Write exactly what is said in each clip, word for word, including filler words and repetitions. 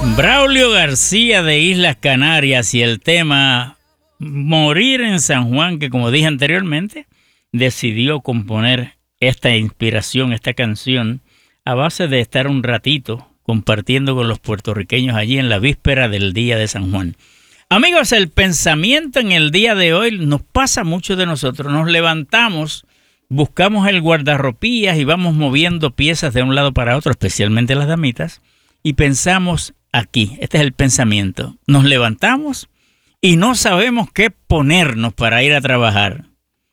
Braulio García de Islas Canarias y el tema Morir en San Juan, que como dije anteriormente, decidió componer esta inspiración, esta canción, a base de estar un ratito compartiendo con los puertorriqueños allí en la víspera del Día de San Juan. Amigos, el pensamiento en el día de hoy nos pasa a muchos de nosotros. Nos levantamos, buscamos el guardarropías y vamos moviendo piezas de un lado para otro, especialmente las damitas, y pensamos aquí, este es el pensamiento. Nos levantamos y no sabemos qué ponernos para ir a trabajar.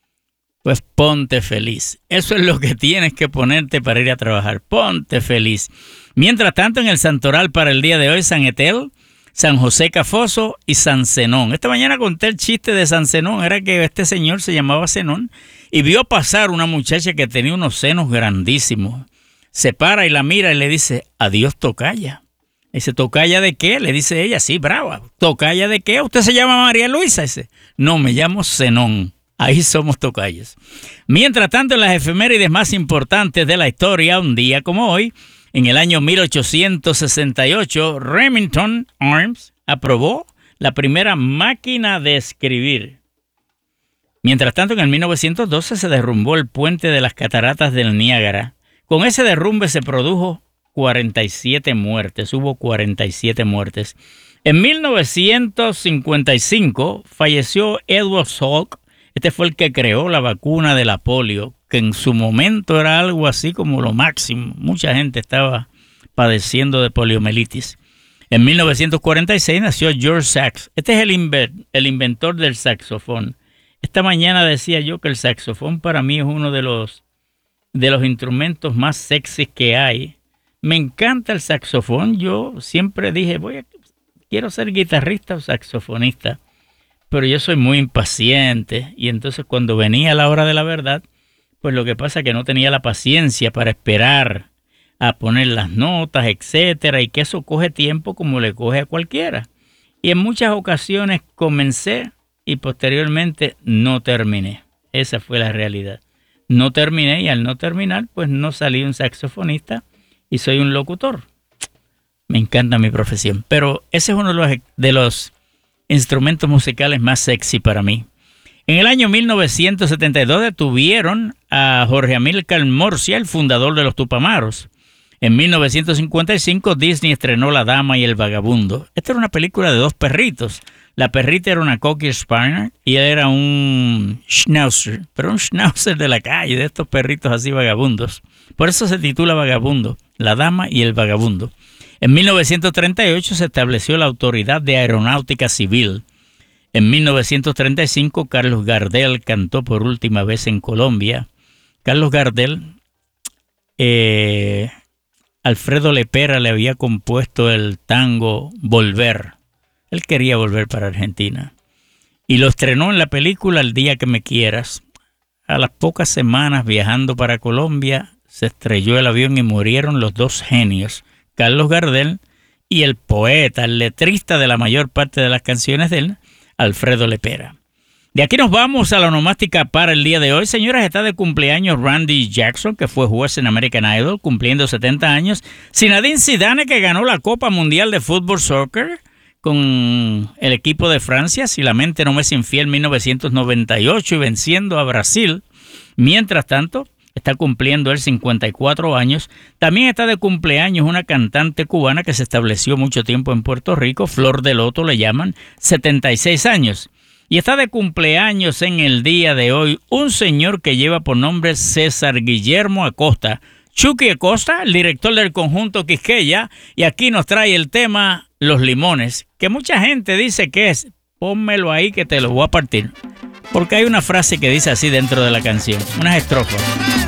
Pues ponte feliz. Eso es lo que tienes que ponerte para ir a trabajar. Ponte feliz. Mientras tanto, en el santoral para el día de hoy, San Etel, San José Cafoso y San Zenón. Esta mañana conté el chiste de San Zenón. Era que este señor se llamaba Zenón y vio pasar una muchacha que tenía unos senos grandísimos. Se para y la mira y le dice, adiós, tocaya. Dice, ¿tocaya de qué? Le dice ella, sí, brava. ¿Tocaya de qué? ¿Usted se llama María Luisa? Dice, no, me llamo Zenón. Ahí somos tocayos. Mientras tanto, en las efemérides más importantes de la historia, un día como hoy, en el año mil ochocientos sesenta y ocho, Remington Arms aprobó la primera máquina de escribir. Mientras tanto, en el mil novecientos doce se derrumbó el puente de las cataratas del Niágara. Con ese derrumbe se produjo cuarenta y siete muertes, hubo cuarenta y siete muertes. En mil novecientos cincuenta y cinco falleció Edward Salk. Este fue el que creó la vacuna de la polio, que en su momento era algo así como lo máximo. Mucha gente estaba padeciendo de poliomielitis. En mil novecientos cuarenta y seis nació George Sax. Este es el, inver- el inventor del saxofón. Esta mañana decía yo que el saxofón para mí es uno de los, de los instrumentos más sexys que hay. Me encanta el saxofón. Yo siempre dije, voy a, quiero ser guitarrista o saxofonista. Pero yo soy muy impaciente y entonces cuando venía la hora de la verdad, pues lo que pasa es que no tenía la paciencia para esperar a poner las notas, etcétera, y que eso coge tiempo como le coge a cualquiera. Y en muchas ocasiones comencé y posteriormente no terminé. Esa fue la realidad. No terminé y al no terminar, pues no salí un saxofonista y soy un locutor. Me encanta mi profesión, pero ese es uno de los... De los instrumentos musicales más sexy para mí. En el año mil novecientos setenta y dos detuvieron a Jorge Amílcar Murcia, el fundador de los Tupamaros. En mil novecientos cincuenta y cinco Disney estrenó La Dama y el Vagabundo. Esta era una película de dos perritos. La perrita era una Cocker Spaniel y él era un Schnauzer, pero un Schnauzer de la calle, de estos perritos así vagabundos. Por eso se titula Vagabundo, La Dama y el Vagabundo. En mil novecientos treinta y ocho se estableció la Autoridad de Aeronáutica Civil. En mil novecientos treinta y cinco Carlos Gardel cantó por última vez en Colombia. Carlos Gardel, eh, Alfredo Lepera le había compuesto el tango Volver. Él quería volver para Argentina. Y lo estrenó en la película El Día que Me Quieras. A las pocas semanas viajando para Colombia se estrelló el avión y murieron los dos genios. Carlos Gardel y el poeta, el letrista de la mayor parte de las canciones de él, Alfredo Lepera. De aquí nos vamos a la onomástica para el día de hoy. Señoras, está de cumpleaños Randy Jackson, que fue juez en American Idol, cumpliendo setenta años. Zinedine Zidane, que ganó la Copa Mundial de Fútbol Soccer con el equipo de Francia, si la mente no me es infiel, mil novecientos noventa y ocho, y venciendo a Brasil. Mientras tanto, está cumpliendo él cincuenta y cuatro años. También está de cumpleaños una cantante cubana que se estableció mucho tiempo en Puerto Rico, Flor de Loto le llaman, setenta y seis años. Y está de cumpleaños en el día de hoy un señor que lleva por nombre César Guillermo Acosta. Chucky Acosta, el director del conjunto Quisqueya, y aquí nos trae el tema Los Limones, que mucha gente dice que es, pónmelo ahí que te lo voy a partir. Porque hay una frase que dice así dentro de la canción, unas estrofas.